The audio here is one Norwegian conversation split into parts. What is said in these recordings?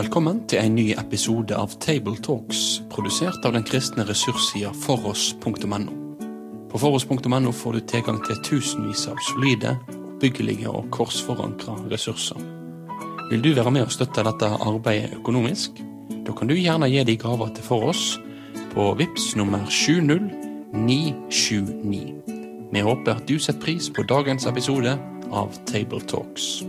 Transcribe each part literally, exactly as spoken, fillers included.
Velkommen til en ny episode av Table Talks, produsert av den kristne ressurssida foross punktum no. På foross punktum no får du tilgang til tusenvis av solide, oppbyggelige og korsforankra ressurser. Vil du være med og støtte dette arbeidet økonomisk? Da kan du gjerne gi de gaver til Foross på Vips nummer sju null ni sju ni. Vi håper at du setter pris på dagens episode av Table Talks.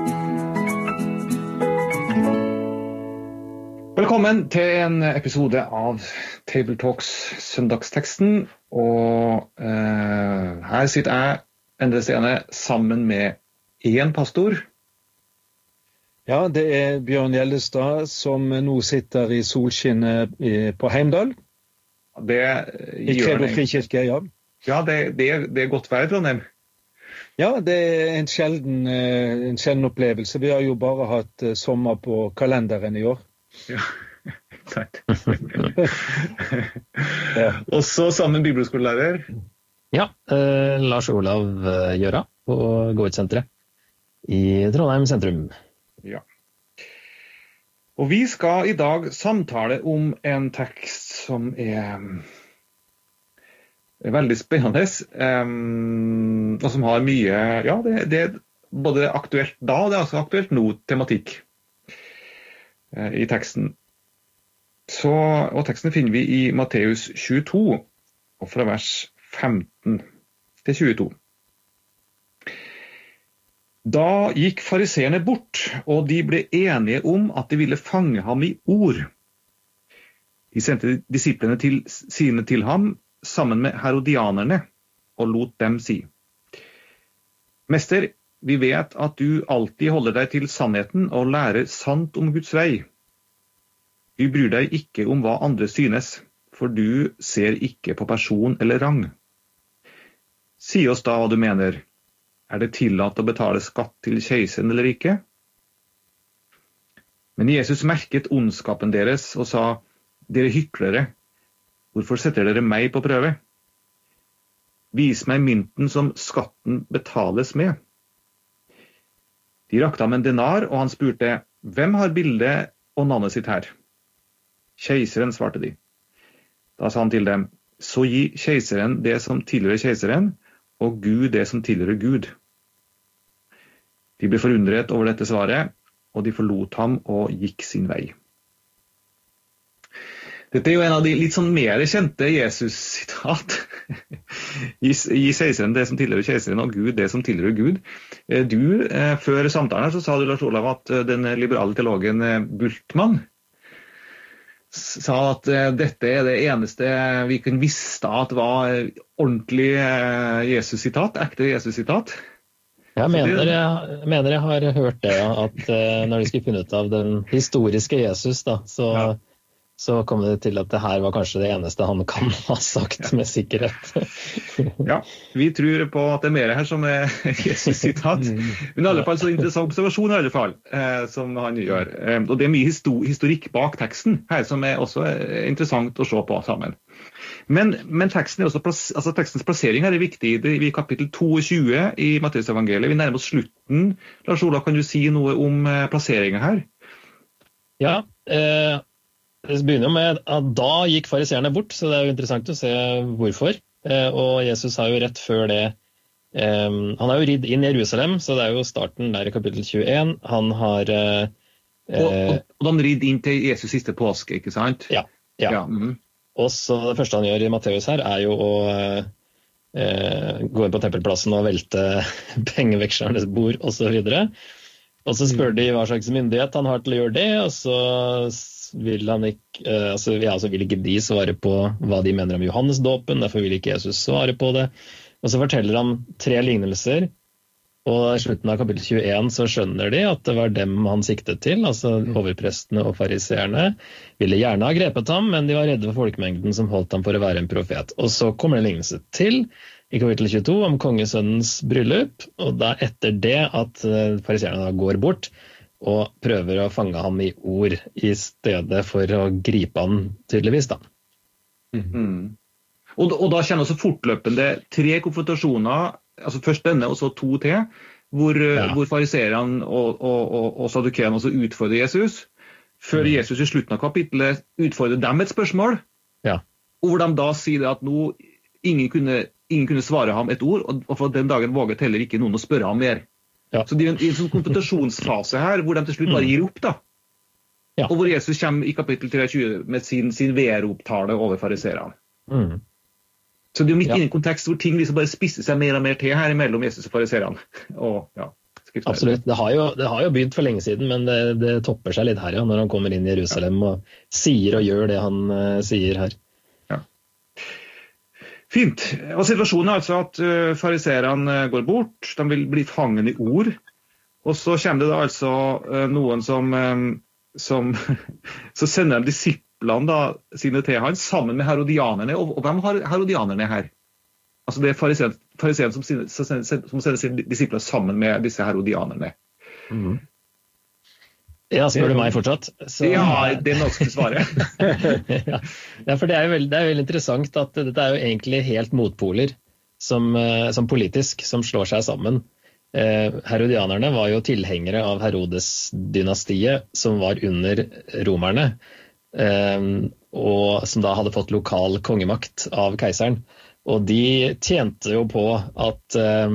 Velkommen til en episode av Table Talks søndagsteksten, og eh, her sitter jeg, Endre Stene, sammen med en pastor. Ja, det er Bjørn Gjellestad som nå sitter i solskinnet på Heimdal. Det I Kredo Frikirke, ja. Ja, det, det, er, det er godt vær, Trondheim. Ja, det er en sjelden, en sjelden opplevelse. Vi har jo bare hatt sommer på kalenderen i år. Ja, sant. Ja. Og så sammen bibelskolelærer. Ja, eh, Lars Olav Gjøra på Gårdsenteret i Trondheim sentrum. Ja. Og vi skal i dag samtale om en tekst som er, er veldig spennende, um, og som har mye, ja, det, det er både aktuelt da, og det er altså aktuelt nå tematikk i teksten. Så, og teksten finner vi i Matteus tjueto, og fra vers femten til tjueto. Da gikk fariseerne bort, og de ble enige om at de ville fange ham i ord. De sendte disiplene til, sine til ham sammen med herodianerne, og lot dem si: Mester, vi vet at du alltid holder deg til sannheten og lærer sant om Guds vei. Du bryr deg ikke om hva andre synes, for du ser ikke på person eller rang. Si oss da hva du mener. Er det tillatt å betale skatt til keiseren eller ikke? Men Jesus merket ondskapen deres og sa: Dere hyklere, hvorfor setter dere meg på prøve? Vis meg mynten som skatten betales med. De rakte ham en denar, og han spurte: Hvem har bildet og navnet sitt her? Keiseren, svarte de. Da sa han til dem: Så gi keiseren det som tilhører keiseren, og Gud det som tilhører Gud. De ble forundret over dette svaret, og de forlot ham og gikk sin vei. Dette er jo en av de litt sånn mer kjente Jesus-sitat. Gi keiseren det som tilhører keiseren, og Gud det som tilhører Gud. Du, før samtalen her, så sa du, Lars Olav, at den liberale teologen Bultmann sa at dette er det eneste vi kan visste at var ordentlig Jesus-sitat, ekte Jesus-sitat. Jeg mener jeg, mener jeg har hørt det, at når de skulle finne ut av den historiske Jesus, da, så... Ja. Så kom det til at det her var kanskje det eneste han kan ha sagt med sikkerhet. Ja, vi tror på at det er mer her som er Jesus-sitat. Men i alle fall så interessant observasjon i alle fall, eh, som han gjør. Eh, og det er mye histor- historikk bak teksten her som er også interessant å se på sammen. Men, men teksten er også plass, altså tekstens plassering her er viktig. Det er i kapittel tjueto i Matteus evangeliet. Vi nærmer oss slutten. Lars Olav, kan du si noe om eh, plasseringen her? Ja, eh... Det begynner jo med at da gikk fariseerne bort, så det er jo interessant å se hvorfor. Og Jesus har jo rett før det, han har jo ridd inn i Jerusalem, så det er jo starten der i kapittel tjueen. Han har... Og, og, og de ridd inn til Jesus siste påske, ikke sant? Ja, ja. ja. Mm. Og så det første han gjør i Matteus her er jo å eh, gå inn på tempelplassen og velte pengevekslernes bord og så videre. Og så spør de hva slags myndighet han har til å gjøre det, og så... Vil, han ikke, eh, altså, ja, altså vil ikke de svare på hva de mener om Johannesdåpen, derfor vil ikke Jesus svare på det. Og så forteller han tre lignelser, og i slutten av kapittel tjueen så skjønner de at det var dem han siktet til, altså overprestene og fariseerne ville gjerne ha grepet ham, men de var redde for folkemengden som holdt ham for å være en profet. Og så kommer det en lignelse til i kapittel tjueto om kongesønnens bryllup, og da etter det at fariseerne da går bort, og prøver å fange ham i ord i stedet for å gripe han tydeligvis da. Mm-hmm. Og, og da kjenner også fortløpende tre konfrontasjoner, altså først denne og så to til, hvor, ja. hvor fariserene og, og, og, og sadukeren også utfordrer Jesus, før Jesus i slutten av kapittelet utfordrer dem et spørsmål, Ja. og hvor de da sier at nå ingen kunne, ingen kunne svare ham et ord, og for den dagen våget heller ikke noen å spørre ham mer. Ja. Så det er en, en sånn konfrontasjonsfase her, hvor de til slutt bare gir opp da. Ja. Og hvor Jesus kommer i kapittel tjuetre med sin, sin veropptale over fariserene. Mm. Så det er jo midt Ja. i en kontekst hvor ting liksom bare spisser seg mer og mer til her mellom Jesus og fariserene. Og, ja, skrifter. Absolutt. Det har, jo, det har jo begynt for lenge siden, men det, det topper seg litt her, ja, når han kommer inn i Jerusalem og sier og gjør det han uh, sier her. Ja. Fint. Og situasjonen er altså at uh, fariserene går bort, de vil bli fangen i ord, og så kommer det da altså uh, noen som, um, som så sender de disiplene da, sine til han, sammen med herodianerne, og, og hvem har herodianerne her? Altså det er fariseerne fariseren som, som, som sender sine disipler sammen med disse herodianerne. Mm. Ja, spør du meg fortsatt? Så... Ja, det er nok skal svare. ja. ja, for det er jo veldig, det er veldig interessant at dette er jo egentlig helt motpoler som, som politisk, som slår seg sammen. Eh, herodianerne var jo tilhengere av Herodes-dynastiet, som var under romerne, eh, og som da hadde fått lokal kongemakt av keiseren. Og de tjente jo på at eh,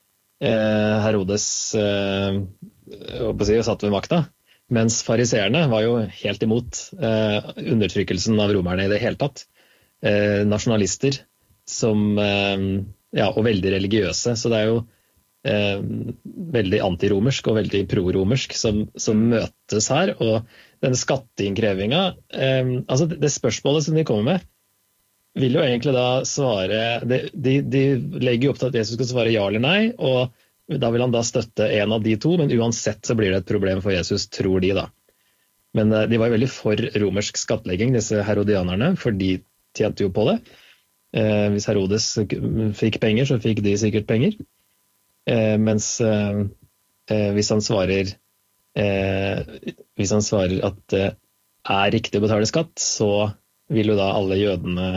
Herodes eh, si, satt ved makta, mens fariserene var jo helt imot eh, undertrykkelsen av romerne i det hele tatt. Eh, nasjonalister som, eh, ja, og veldig religiøse, så det er jo eh, veldig antiromersk og veldig proromersk som, som møtes her, og denne skatteinnkrevinga, eh, altså det spørsmålet som de kommer med, vil jo egentlig da svare, de, de, de legger jo opp til at Jesus skal svare ja eller nei, og da vil han da støtte en av de to, men uansett så blir det et problem for Jesus, tror de da. Men de var jo veldig for romersk skattlegging, disse herodianerne, for de tjente jo på det. Eh, hvis Herodes fikk penger, så fikk de sikkert penger. Eh, mens eh, hvis han svarer eh, hvis han svarer at det er riktig å betale skatt, så vil jo da alle jødene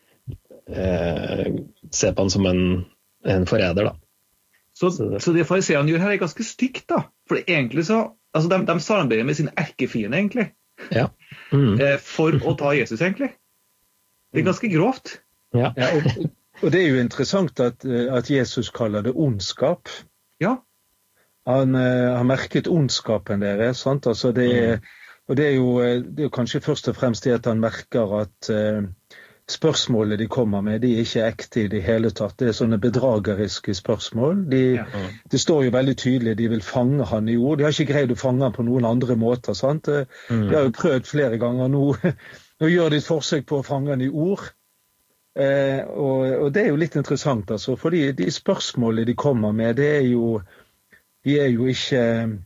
eh, se på han som en, en forræder, da. Så, så det fariserene gjør her er ganske stygt, da. For egentlig så, altså de, de samarbeider med sin erkefiende, egentlig. Ja. Mm. Eh, for å ta Jesus, egentlig. Det er ganske grovt. Ja. Ja, og, og det er jo interessant at, at Jesus kaller det ondskap. Ja. Han har merket ondskapen deres, sant? Altså det er, Mm. og det er, jo, det er jo kanskje først og fremst det at han merker at uh, spørsmålet de kommer med, de er ikke ekte i det hele tatt. Det er sånne bedrageriske spørsmål. De, Ja. det står jo veldig tydelig, de vil fange han i ord. De har ikke greid å fange han på noen andre måter, sant? Mm. De har jo prøvd flere ganger nå. Nå gjør de et forsøk på å fange han i ord. Uh, og, og det er jo litt interessant, altså, fordi de spørsmålene de kommer med, det er jo, de er jo ikke...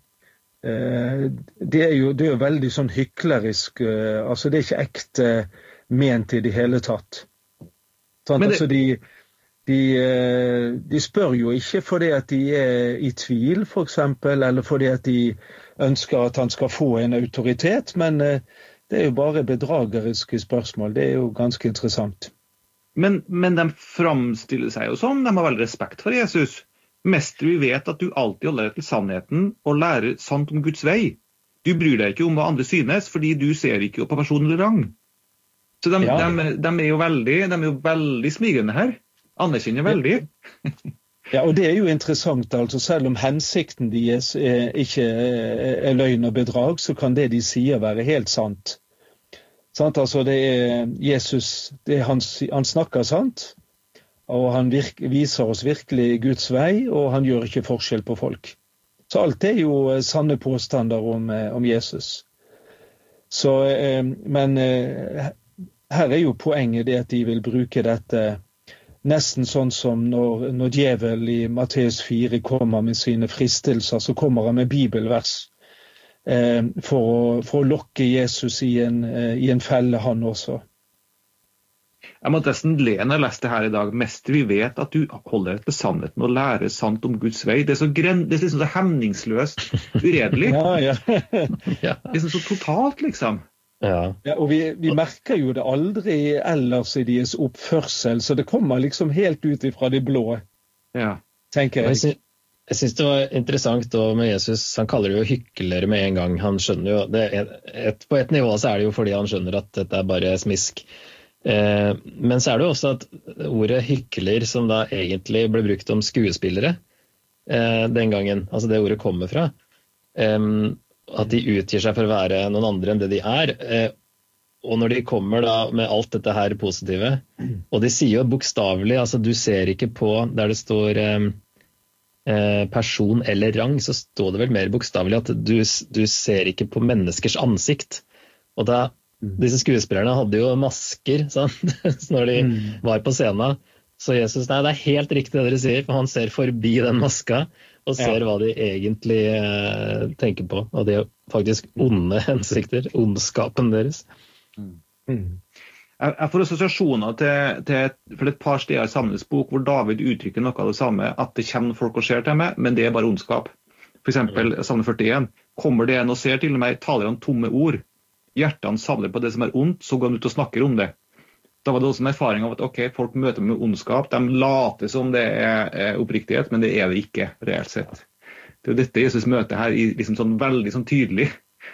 Uh, det er jo det er jo veldig sånn hyklerisk, uh, altså det er ikke ekte ment i det hele tatt. Sånn, det... altså de, de, uh, de spør jo ikke fordi at de er i tvil, for eksempel, eller fordi at de ønsker at han skal få en autoritet, men uh, det er jo bare bedrageriske spørsmål. Det er jo ganske interessant. Men, men de framstiller seg jo som, de har veldig respekt for Jesus. Mester, vi vet at du alltid holder deg til sannheten og lærer sant om Guds vei. Du bryr deg ikke om hva andre synes, fordi du ser ikke på person eller rang. Så de, Ja. de, de, er jo veldig, de er jo veldig smigende her. Anerkjenner veldig. Ja, og det er jo interessant, altså selv om hensikten deres er, ikke er løgn og bedrag, så kan det de sier være helt sant. Sant? Altså det er Jesus, det er han, han snakker sant, og han virke, viser oss virkelig Guds vei, og han gjør ikke forskjell på folk. Så alt er jo sanne påstander om, om Jesus. Så, men her er jo poenget det at de vil bruke dette nesten sånn som når, når djevel i Matteus fire kommer med sine fristelser, så kommer han med bibelvers eh, for, å, for å lokke Jesus i en, eh, i en felle han også. Jeg måtte nesten le når jeg leste her i dag. Mester, vi vet at du holder deg til sannheten og lærer sant om Guds vei. Det er så, gren, det er liksom så hemningsløst uredelig. Ja, ja. Ja. Det er så totalt, liksom. Ja. Ja, og vi, vi merker jo det aldri ellers i deres oppførsel, så det kommer liksom helt ut ifra det blå, Ja. tenker Jeg, jeg. sy Jeg synes det var interessant da med Jesus, han kaller det jo hyklere med en gang. Han skjønner jo, det er et, på et nivå så er det jo fordi han skjønner at dette er bare smisk. Eh, men så er det jo også at ordet hykler, som da egentlig ble brukt om skuespillere eh, den gangen, altså det ordet kommer fra, eh, at de utgir seg for å være noen andre enn det de er. Eh, og når de kommer da med alt dette her positive, og de sier jo bokstavelig, altså du ser ikke på der det står... Eh, person eller rang, så står det vel mer bokstavelig at du, du ser ikke på menneskers ansikt. Og da, disse skuespillerne hadde jo masker sant? Når de mm. var på scenen. Så Jesus, nei, det er helt riktig det dere sier, for han ser forbi den maska og ser ja. Hva de egentlig eh, tenker på. Og det er faktisk onde hensikter, ondskapen deres. Mm. Mm. Jeg får assosiasjoner til, til, for et par steder i Salmenes bok hvor David uttrykker noe av det samme, at det kommer folk og ser til meg, men det er bare ondskap. For eksempel Salme førtien. Kommer det en og ser til meg, taler han tomme ord. Hjertene samler på det som er ondt, så går han ut og snakker om det. Da var det også en erfaring av at ok, folk møter med ondskap, de later som det er, er oppriktighet, men det er det ikke, reelt sett. Det er jo dette Jesus møter her, i, liksom sånn veldig sånn tydelig.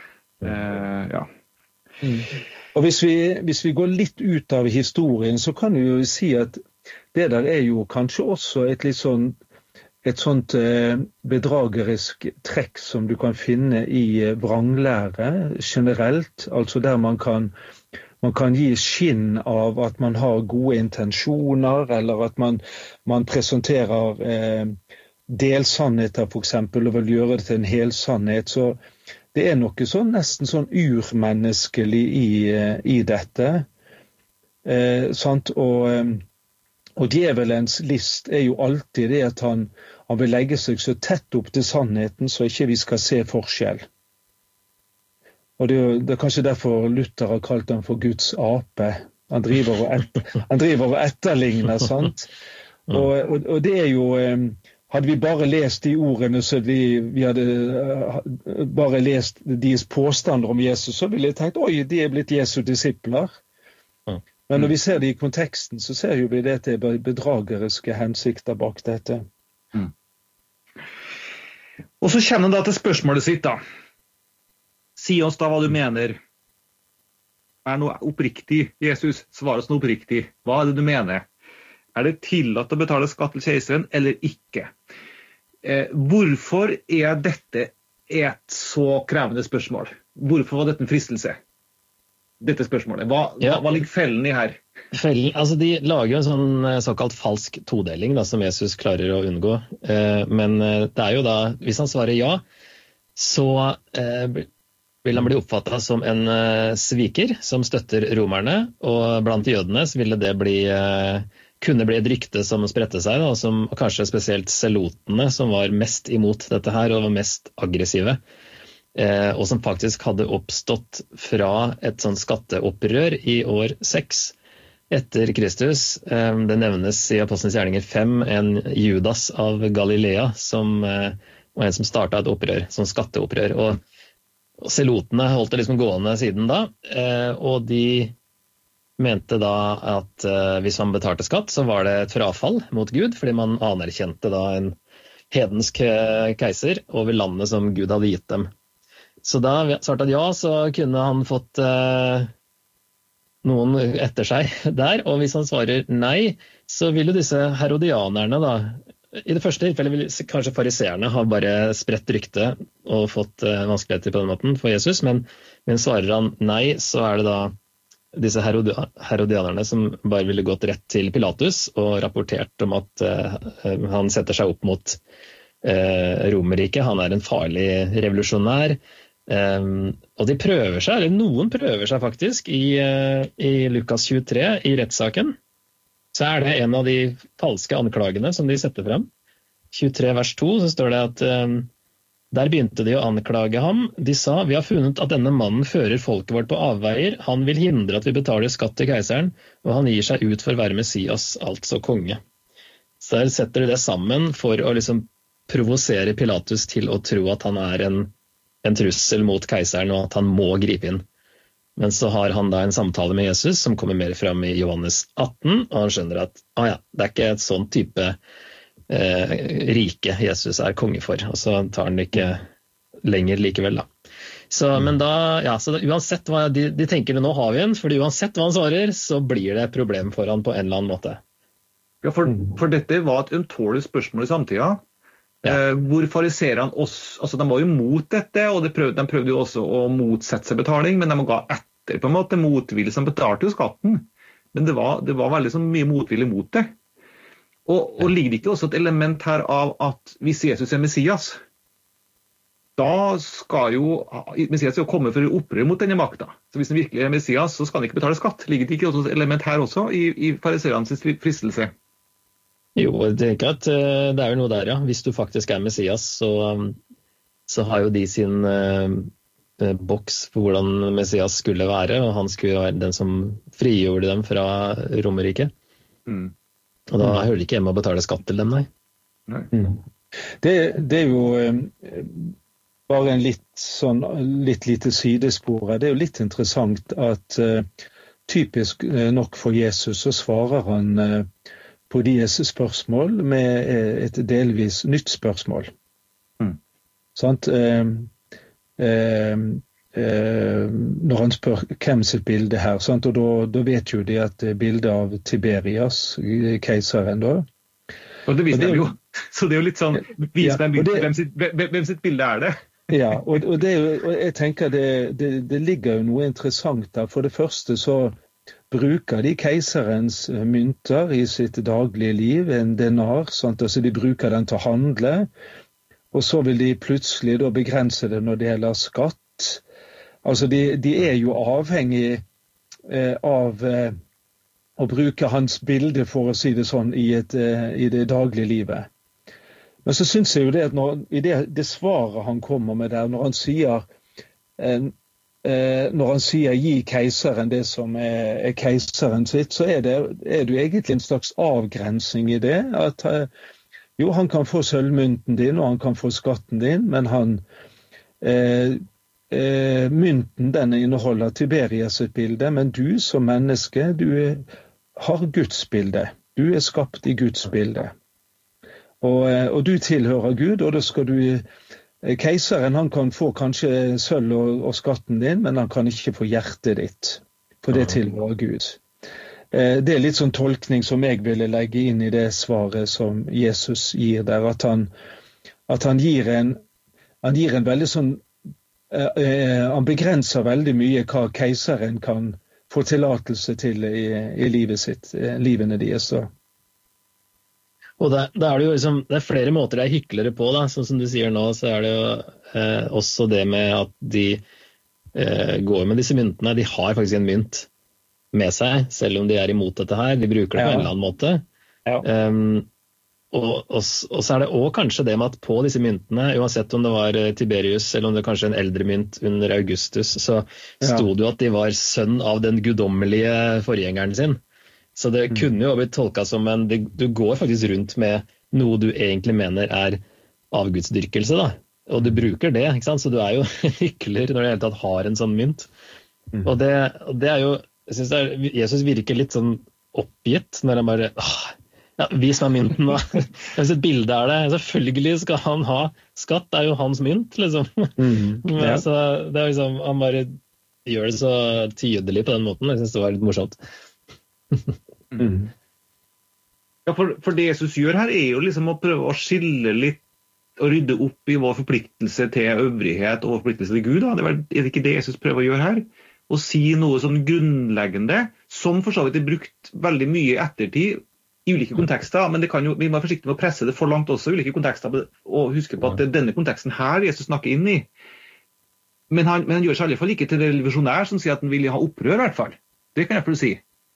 Uh, ja. Mm. Og hvis vi, hvis vi går litt ut av historien, så kan vi jo si at det der er jo kanskje også et litt sånn, et sånt eh, bedragerisk trekk som du kan finne i eh, vranglære generelt, altså der man kan, man kan gi skinn av at man har gode intensjoner, eller at man, man presenterer eh, delsannheter for eksempel, og vil gjøre det til en hel sannhet, så det er noe sånn, nesten sånn urmenneskelig i, i dette. Eh, sant? Og, og djevelens list er jo alltid det at han, han vil legge seg så tett opp til sannheten, så ikke vi skal se forskjell. Og det, det er kanskje derfor Luther har kalt han for Guds ape. Han driver og, et, han driver og etterligner, sant? Og, og, og det er jo... Hadde vi bare lest de ordene, så vi, vi hadde uh, bare lest deres påstander om Jesus, så ville jeg tenkt, oi, de er blitt Jesu disipler. Mm. Men når vi ser det i konteksten, så ser jo vi det til bedrageriske hensikter bak dette. Mm. Og så kommer det da til spørsmålet sitt da. Si oss da hva du mener. Er noe oppriktig, Jesus? Svar oss noe oppriktig. Hva er det du mener? Er det tillatt å betale skatt til keiseren eller ikke? Eh, hvorfor er dette et så krevende spørsmål? Hvorfor var dette en fristelse? Dette spørsmålet. Hva, ja. hva, hva ligger fellen i her? Fellen, altså de lager jo en sånn såkalt falsk todeling da, som Jesus klarer å unngå. Eh, men det er jo da, hvis han svarer ja, så eh, vil han bli oppfattet som en eh, sviker som støtter romerne, og blant jødene så ville det bli... Eh, kunne bli et rykte som spredte seg, da, som kanskje spesielt selotene, som var mest imot dette her, og var mest aggressive, eh, og som faktisk hadde oppstått fra et sånt skatteopprør i år seks etter Kristus. Eh, det nevnes i Apostlenes gjerninger fem, en Judas av Galilea, som eh, var en som startet et opprør, sånn skatteopprør, og, og selotene holdt det liksom gående siden da, eh, og de mente da at uh, hvis man betalte skatt, så var det et frafall mot Gud, fordi man anerkjente da en hedensk keiser over landet som Gud hadde gitt dem. Så da vi svarte at ja, så kunne han fått uh, noen etter seg der, og hvis han svarer nei, så vil jo disse herodianerne da, i det første tilfellet vil kanskje fariseerne ha bare spredt rykte og fått uh, vanskeligheter på den måten for Jesus, men, men svarer han nei, så er det da disse herodianerne som bare ville gått rett til Pilatus og rapportert om at uh, han setter seg opp mot uh, Romerriket, han er en farlig revolusjonær, um, og de prøver seg, eller noen prøver seg faktisk i, uh, i Lukas tjuetre i rettssaken, så er det en av de falske anklagene som de setter frem. tjuetre vers to, så står det at um, der begynte de å anklage ham. De sa, vi har funnet at denne mannen fører folket vårt på avveier. Han vil hindre at vi betaler skatt til keiseren, og han gir seg ut for å være Messias, altså konge. Så der setter de det sammen for å liksom provosere Pilatus til å tro at han er en, en trussel mot keiseren, og at han må gripe inn. Men så har han da en samtale med Jesus, som kommer mer frem i Johannes atten, og han skjønner at, ah ja, det er ikke et sånn type eh, rike Jesus er konge for, og så tar han det ikke lenger likevel da. Så, men da, ja, så da, uansett hva de, de tenker nå har vi en, fordi uansett hva han svarer, så blir det et problem for han på en eller annen måte. Ja, for, for dette var et ømtålig spørsmål i samtida. Ja. Eh, hvor fariserene oss, altså de var jo mot dette, og de prøvde, de prøvde jo også å motsette seg betaling, men de ga etter på en måte motvillig som betalte jo skatten. Men det var, det var veldig så mye motvillig mot det. Og, og ligger det ikke også et element her av at hvis Jesus er Messias, da skal jo Messias jo komme for å opprøre mot denne makta. Så hvis han virkelig er Messias, så skal han ikke betale skatt. Ligger det ikke også et element her også i, i fariserenes fristelse? Jo, jeg tenker at uh, det er jo noe der, ja. Hvis du faktisk er Messias, så, um, så har jo de sin uh, boks for hvordan Messias skulle være, og han skulle være den som frigjorde dem fra Romerriket. Mm. Og da hører det ikke hjemme å betale skatt til dem, nei. nei. Mm. Det, det er jo um, bare en litt, sånn, litt lite sidespor. Det er jo litt interessant at uh, typisk uh, nok for Jesus så svarer han uh, på deres spørsmål med et delvis nytt spørsmål. Mm. Sant? Eh, eh, eh, når han spør hvem sitt bilde her, sant? Og da, da vet jo de at det er bildet av Tiberias, keiseren da. Og det viser de jo. Så det er jo litt sånn, vis ja, hvem, det, hvem, sitt, hvem, hvem sitt bilde er det? Ja, og, og, det, og jeg tenker det, det, det ligger jo noe interessant der. For det første så bruker de keiserens mynter i sitt daglige liv, en denar, sant? Altså de bruker den til å handle, og så vil de plutselig da begrense det når det gjelder skatt. Altså de, de er jo avhengig eh, av eh, å bruke hans bilde, for å si det sånn, i, et, eh, i det daglige livet. Men så synes jeg jo det at når, i det, det svaret han kommer med der, når han sier eh, når han sier gi keiseren det som er, er keiseren sitt, så er det, er det jo egentlig en slags avgrensning i det, at jo, han kan få sølvmynten din, og han kan få skatten din, men han, eh, eh, mynten den inneholder Tiberias sitt bilde, men du som menneske, du er, har Guds bilde, du er skapt i Guds bilde, og, og du tilhører Gud, og da skal du keiseren, han kan få kanskje sølv og, og skatten din, men han kan ikke få hjertet ditt, for det tilhører Gud. Eh, det er litt sånn tolkning som jeg ville legge inn i det svaret som Jesus gir der, at han, at han gir en, han gir en veldig sånn, eh, eh, han begrenser veldig mye hva keiseren kan få tillatelse til i, i livet sitt, eh, livene deres da. Og det, det er det jo liksom, det er flere måter det er hyklere på da, sånn som du sier nå, så er det jo eh, også det med at de eh, går med disse myntene, de har faktisk en mynt med seg, selv om de er imot dette her, de bruker det på ja. en eller annen måte. Ja. Um, og, og, og så er det også kanskje det med at på disse myntene, uansett om det var Tiberius, eller om det var kanskje en eldre mynt under Augustus, så stod det jo at de var sønn av den guddommelige forgjengeren sin. Så det kunne jo blitt tolket som en, det, du går faktisk rundt med noe du egentlig mener er avgudsdyrkelse da, og du bruker det, ikke sant? Så du er jo hykler når du i hele tatt har en sånn mynt. Mm. Og, det, og det er jo, jeg synes det er, Jesus virker litt sånn oppgitt når han bare, åh, ja, vis meg mynten da. Hvis et bilde er det, selvfølgelig skal han ha skatt, det er jo hans mynt, liksom. Mm. Ja. Så det er liksom, han bare gjør det så tydelig på den måten, jeg synes det var litt morsomt. Mm. Ja, for, for det Jesus gjør her er jo liksom å prøve å skille litt og rydde opp i vår forpliktelse til øvrighet og forpliktelse til Gud da. Det er det ikke det Jesus prøver å gjøre her, å si noe sånn grunnleggende som for så vidt er brukt veldig mye i ettertid i ulike kontekster, men det kan jo, vi må være forsiktige med å presse det for langt også i ulike kontekster, og huske på at det er denne konteksten her Jesus snakker inn i, men han, men han gjør seg i alle fall ikke til revolusjonær som sier at han vil ha opprør i hvert fall, det kan jeg for si.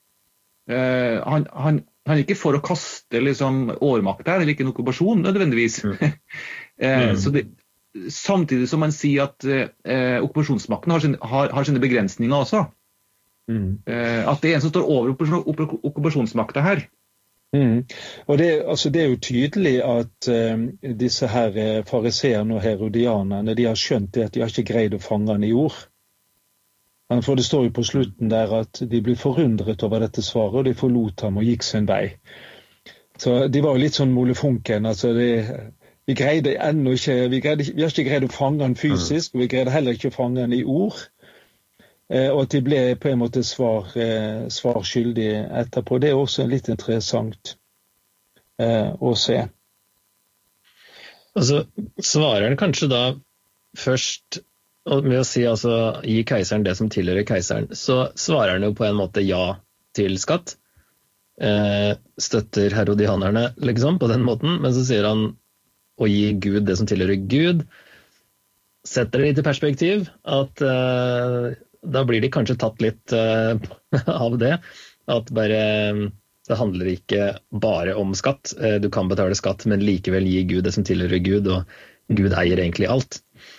Uh, han, han, han er ikke for å kaste liksom, årmakt her, eller ikke en okkupasjon nødvendigvis. Mm. uh, mm. Så det, samtidig som man sier at uh, okkupasjonsmakten har, sin, har, har sine begrensninger også. Mm. Uh, at det er en som står over okkupasjonsmakten her. Mm. Og det, altså, det er jo tydelig at uh, disse her fariseerne og herodianerne, de har skjønt det at de har ikke greid å fange han i ord. For det står jo på slutten der at de ble forundret over dette svaret, og de forlot ham og gikk sin vei. Så de var jo litt sånn molefonken, altså det, vi greide ennå ikke, vi, greide, vi har ikke greid å fange den fysisk, og vi greide heller ikke å fange den i ord, eh, og at de ble på en måte svar, eh, svar skyldig etterpå, det er også litt interessant eh, å se. Og så svarer han kanskje da først med å si altså gi keiseren det som tilhører keiseren, så svarer han jo på en måte ja til skatt, eh, støtter herodianerne liksom på den måten, men så sier han å gi Gud det som tilhører Gud, setter det litt i perspektiv, at eh, da blir de kanskje tatt litt eh, av det, at bare det handler ikke bare om skatt. Du kan betale skatt, men likevel gi Gud det som tilhører Gud, og Gud eier egentlig alt.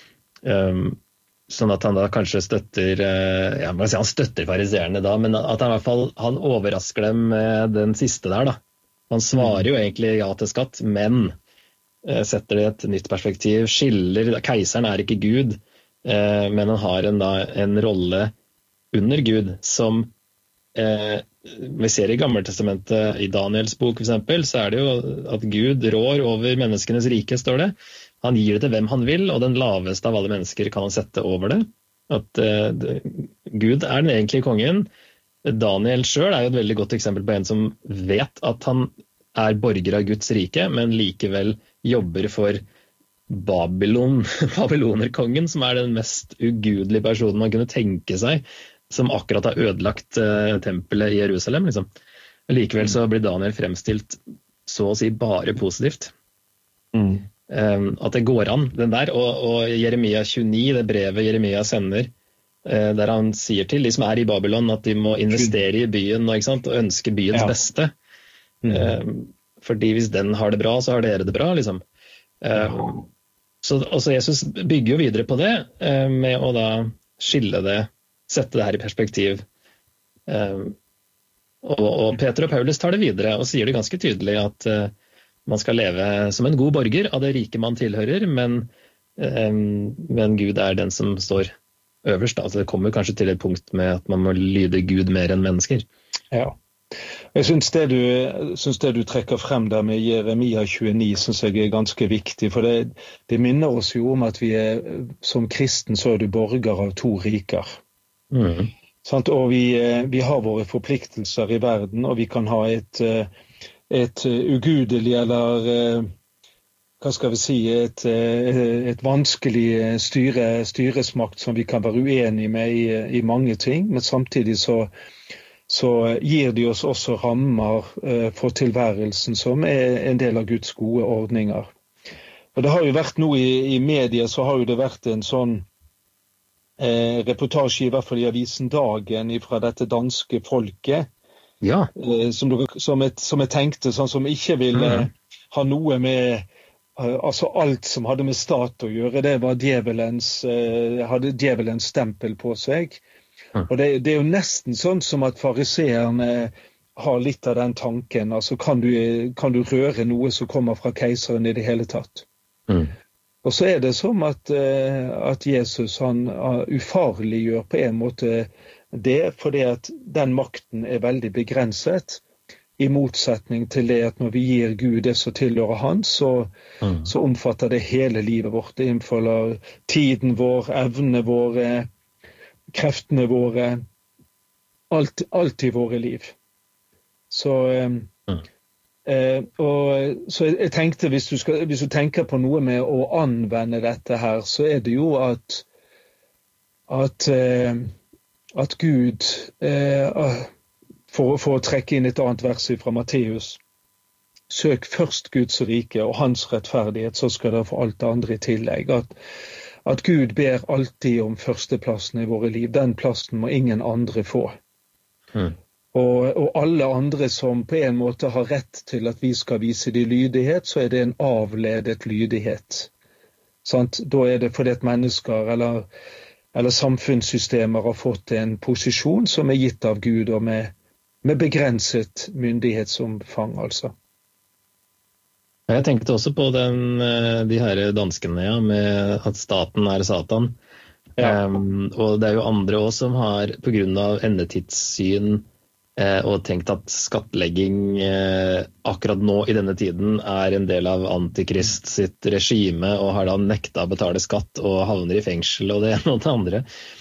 Um, sånn at han da kanskje støtter, uh, ja, si han støtter fariseerne da, men at han i hvert fall han overrasker dem med den siste der da. Han svarer jo egentlig ja til skatt, men uh, setter det i et nytt perspektiv, skiller, keiseren er ikke Gud, uh, men han har en, da, en rolle under Gud som uh, vi ser i Gammeltestamentet, i Daniels bok for eksempel, så er det jo at Gud rår over menneskenes rike, står det. Han gir det til hvem han vil, og den laveste av alle mennesker kan han sette over det. At uh, det, Gud er den egentlige kongen. Daniel selv er jo et veldig godt eksempel på en som vet at han er borger av Guds rike, men likevel jobber for Babylon, Babylonerkongen, som er den mest ugudelige personen man kunne tenke seg, som akkurat har ødelagt uh, tempelet i Jerusalem. Liksom. Likevel så blir Daniel fremstilt så å si bare positivt. Mm. Um, at det går an, den der. Og, og Jeremia tjueni, det brevet Jeremia sender, uh, der han sier til de som er i Babylon at de må investere i byen og, ikke sant, og ønske byens ja. beste. Mm. Um, fordi hvis den har det bra, så har dere det bra, liksom. Um, så også Jesus bygger jo videre på det, uh, med å da skille det, sette det her i perspektiv. Um, og, og Peter og Paulus tar det videre og sier det ganske tydelig at uh, man skal leve som en god borger av det rike man tilhører, men, um, men Gud er den som står øverst. Altså det kommer kanskje til et punkt med at man må lyde Gud mer enn mennesker. Ja. Jeg synes det du, synes det du trekker frem der med Jeremia tjueni, synes jeg er ganske viktig, for det, det minner oss jo om at vi er, som kristen så er du borger av to riker. Mm. Sant? Og vi, vi har våre forpliktelser i verden, og vi kan ha et, et ugudelig eller hva skal vi si, et, et vanskelig styre, styresmakt som vi kan være uenige med i, i mange ting, men samtidig så, så gir de oss også rammer for tilværelsen som er en del av Guds gode ordninger. Og det har jo vært noe i, i media, så har jo det vært en sånn Eh, reportasje i hvert fall i avisen Dagen fra dette danske folket ja. eh, som, som, et, som jeg tenkte sånn som ikke ville mm. ha noe med uh, altså alt som hadde med stat å gjøre, det var djevelens uh, hadde djevelens stempel på seg mm. og det, det er jo nesten sånn som at fariseerne har litt av den tanken, altså kan du, kan du røre noe som kommer fra keiseren i det hele tatt mm. Og så er det som at, at Jesus han ufarliggjør på en måte det, fordi at den makten er veldig begrenset, i motsetning til det at når vi gir Gud det som tilhører han, så, mm. så omfatter det hele livet vårt. Det innfølger tiden vår, evnene våre, kreftene våre, alt, alt i våre liv. Så... Mm. Eh, og, så jeg, jeg tenkte hvis du, skal, hvis du tenker på noe med å anvende dette her, så er det jo at at, eh, at Gud eh, for, for å trekke inn et annet vers fra Matteus, søk først Guds rike og hans rettferdighet, så skal dere få alt det andre i tillegg. At, at Gud ber alltid om førsteplassen i våre liv. Den plassen må ingen andre få. Hmm. Og, og alle andre som på en måte har rett til at vi skal vise de lydighet, så er det en avledet lydighet. Sant? Da er det fordi at mennesker eller, eller samfunnssystemer har fått en posisjon som er gitt av Gud, og med, med begrenset myndighetsomfang, altså. Jeg tenkte også på den, de her danskene, ja, med at staten er Satan. Ja. Um, og det er jo andre også som har, på grunn av endetidssyn, og tenkt at skattlegging akkurat nå i denne tiden er en del av Antikrist sitt regime, og har da nekta å betale skatt og havner i fengsel og det ene og det andre.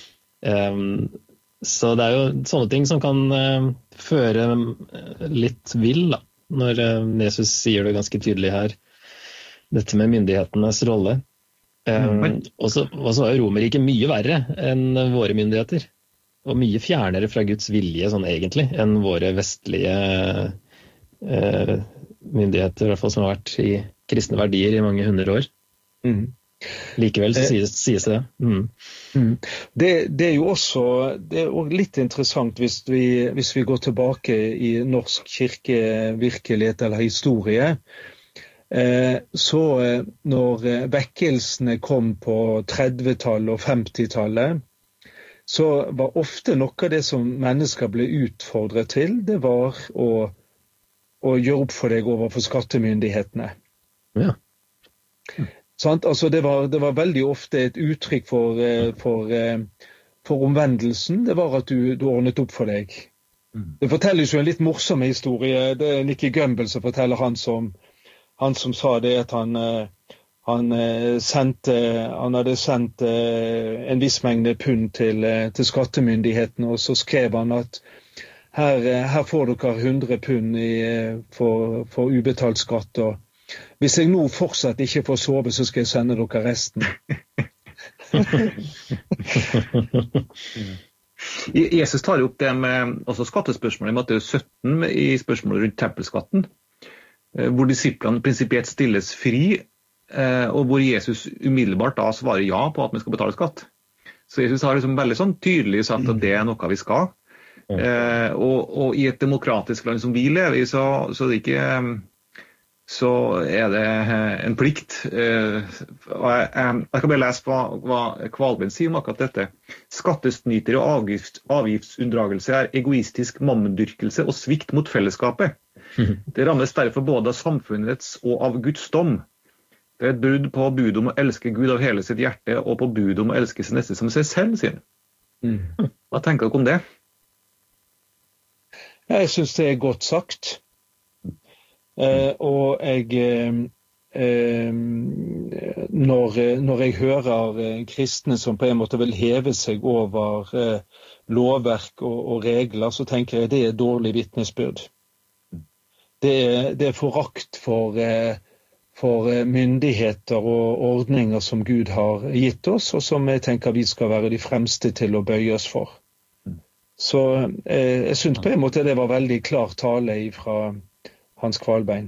Så det er jo sånne ting som kan føre litt vill, da, når Jesus sier det ganske tydelig her, dette med myndighetenes rolle. Mm. Og så var jo Romerriket mye verre enn våre myndigheter. Og mye fjernere fra Guds vilje, sånn egentlig, enn våre vestlige eh, myndigheter, i hvert fall som har vært i kristne verdier i mange hundre år. Mm. Likevel så sies, sies det. Mm. Mm. det. Det er jo også, det er også litt interessant hvis vi, hvis vi går tilbake i norsk kirkevirkelighet eller historie. Eh, så eh, når vekkelsene kom på trettitallet og femtitallet, så var ofte noe av det som mennesker ble utfordret til, det var å, å gjøre opp for deg overfor skattemyndighetene. Ja. Mm. Sant? Altså det var, det var veldig ofte et uttrykk for, for, for omvendelsen, det var at du, du ordnet opp for deg. Mm. Det fortelles jo en litt morsom historie, det er Nicky Gumbel som forteller han som, han som sa det at han... Han, sendte, han hadde sendt en viss mengde pund til, til skattemyndighetene, og så skrev han at her, her får dere hundre pund i, for, for ubetalt skatt, og hvis jeg nå fortsatt ikke får sove, så skal jeg sende dere resten. Jesus tar opp det med også skattespørsmålet i Matteus sytten i spørsmålet rundt tempelskatten, hvor disiplene prinsipielt stilles fri, og hvor Jesus umiddelbart da svarer ja på at vi skal betale skatt. Så Jesus har liksom veldig sånn tydelig sagt at det er noe vi skal. Mm. Eh, og, og i et demokratisk land som vi lever i, så, så, det ikke, så er det en plikt. Eh, og jeg, jeg kan bare lese hva, hva Kvalbein sier om akkurat dette. Skattesnytere og avgift, avgiftsunndragelse er egoistisk mammondyrkelse og svikt mot fellesskapet. Mm. Det rammes derfor både av samfunnets og av Guds dom. Det er et brudd på budet om å elske Gud av hele sitt hjerte, og på budet om å elske sin neste som seg selv, sier mm. Hva tenker dere om det? Jeg synes det er godt sagt. Mm. Eh, og jeg, eh, når, når jeg hører kristne som på en måte vil heve seg over eh, lovverk og, og regler, så tenker jeg det er dårlig vitnesbyrd. Det er, det er forakt for... Eh, for myndigheter og ordninger som Gud har gitt oss, og som jeg tenker vi skal være de fremste til å bøye oss for. Så eh, jeg synes på en måte det var veldig klar tale fra Hans Kvalbein.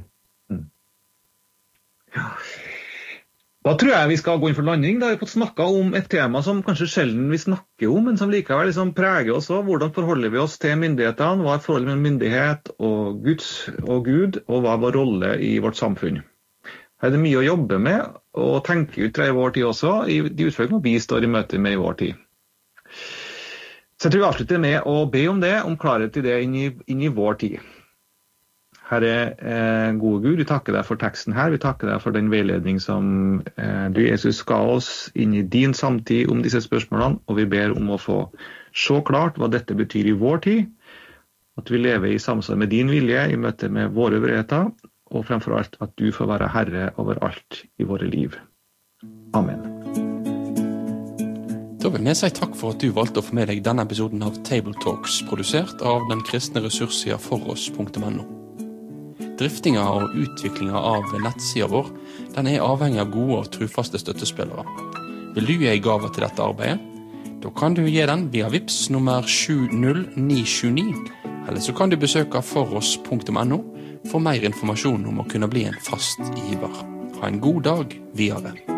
Ja. Da tror jeg vi skal gå inn for landing. Da har vi fått snakket om et tema som kanskje sjelden vi snakker om, men som likevel liksom preger oss også. Hvordan forholder vi oss til myndighetene? Hva er forholdet mellom myndighet og Guds og Gud, og hva er vår rolle i vårt samfunn? Her er det mye å jobbe med, og tenke ut i vår tid også, i de utfordringene vi står i møte med i vår tid. Så jeg tror vi avslutter med å be om det, om klarhet i det inn i, inn i vår tid. Herre, eh, gode Gud, vi takker deg for teksten her, vi takker deg for den veiledning som eh, du, Jesus, ga oss inn i din samtid om disse spørsmålene, og vi ber om å få se klart hva dette betyr i vår tid, at vi lever i samsvar med din vilje i møte med våre øvrigheter, og fremfor alt at du får være herre over alt i våre liv. Amen. Da vil jeg si takk for at du valgte å få med deg denne episoden av Table Talks, produsert av den kristne ressurssida foros punktum no. Driftinga og utviklinga av nettsida vår, den er avhengig av gode og trufaste støttespillere. Vil du gi en gave til dette arbeidet? Da kan du gi den via Vips nummer sju null ni sju ni, eller så kan du besøke foros punktum no for mer informasjon om å kunne bli en fast giver. Ha en god dag videre.